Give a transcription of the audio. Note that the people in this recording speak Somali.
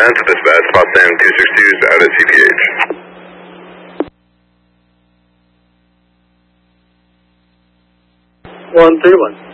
Command to dispatch, Mustang 262 is out at CPH. 131.